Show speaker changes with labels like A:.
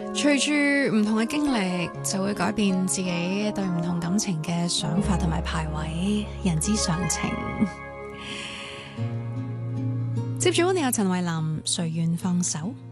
A: 隨住唔同嘅經歷，就會改變自己對唔同感情嘅想法同埋排位，人之常情。接住我哋有陳慧琳，誰願放手。